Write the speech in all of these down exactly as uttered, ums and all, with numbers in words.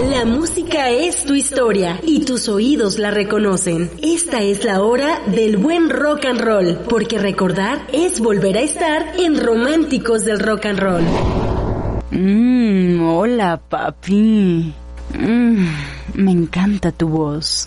La música es tu historia y tus oídos la reconocen. Esta es la hora del buen rock and roll, porque recordar es volver a estar en Románticos del Rock and Roll. Mmm, hola papi. Mmm, me encanta tu voz.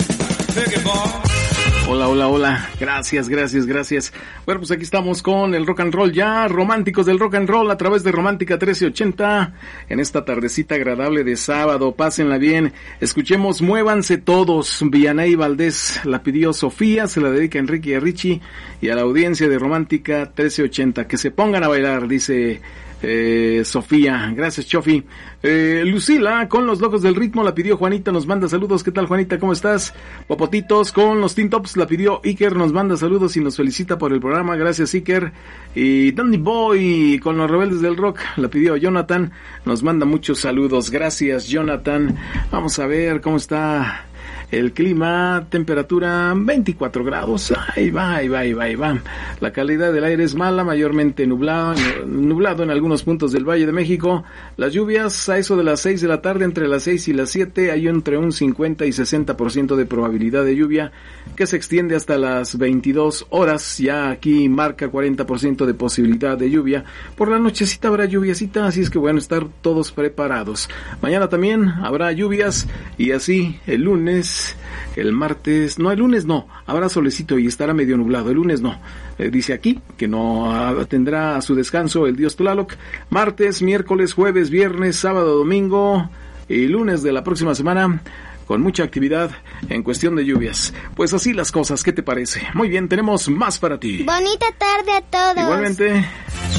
Hola, hola, hola. Gracias, gracias, gracias. Bueno, pues aquí estamos con el rock and roll ya, Románticos del Rock and Roll a través de Romántica trece ochenta. En esta tardecita agradable de sábado, pásenla bien. Escuchemos Muévanse Todos. Vianey Valdés la pidió Sofía, se la dedica a Enrique y a Richie y a la audiencia de Romántica trece ochenta. Que se pongan a bailar, dice Eh, Sofía. Gracias, Chofi. Eh, Lucila, con los locos del ritmo, la pidió Juanita, nos manda saludos. ¿Qué tal, Juanita? ¿Cómo estás? Popotitos, con los Teen Tops, la pidió Iker, nos manda saludos y nos felicita por el programa. Gracias, Iker. Y Dandy Boy, con los Rebeldes del Rock, la pidió Jonathan, nos manda muchos saludos. Gracias, Jonathan. Vamos a ver cómo está el clima, temperatura veinticuatro grados, ahí va, ahí va, ahí va, ahí va. La calidad del aire es mala, mayormente nublado, nublado en algunos puntos del Valle de México. Las lluvias a eso de las seis de la tarde, entre las seis y las siete, hay entre un cincuenta y sesenta por ciento de probabilidad de lluvia, que se extiende hasta las veintidós horas. Ya aquí marca cuarenta por ciento de posibilidad de lluvia. Por la nochecita habrá lluviacita, así es que bueno, estar todos preparados. Mañana también habrá lluvias y así el lunes, el martes, no, el lunes no, habrá solecito y estará medio nublado. El lunes no, eh, dice aquí que no ah, tendrá su descanso el dios Tlaloc. Martes, miércoles, jueves, viernes, sábado, domingo y lunes de la próxima semana, con mucha actividad en cuestión de lluvias. Pues así las cosas, ¿qué te parece? Muy bien, tenemos más para ti. Bonita tarde a todos. Igualmente.